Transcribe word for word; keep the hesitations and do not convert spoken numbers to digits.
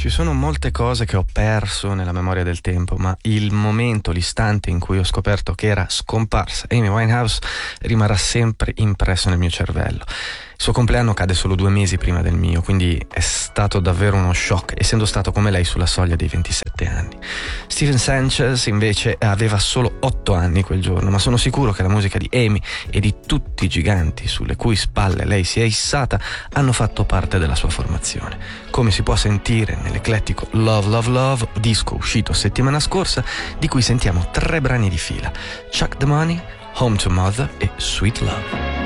Ci sono molte cose che ho perso nella memoria del tempo, ma il momento, l'istante in cui ho scoperto che era scomparsa Amy Winehouse rimarrà sempre impresso nel mio cervello. Il suo compleanno cade solo due mesi prima del mio, quindi è stato davvero uno shock, essendo stato come lei sulla soglia dei ventisette anni. Stephen Sanchez invece aveva solo otto anni quel giorno, ma sono sicuro che la musica di Amy e di tutti i giganti sulle cui spalle lei si è issata hanno fatto parte della sua formazione. Come si può sentire nell'eclettico Love Love Love, disco uscito settimana scorsa, di cui sentiamo tre brani di fila: Chuck the Money, Home to Mother e Sweet Love.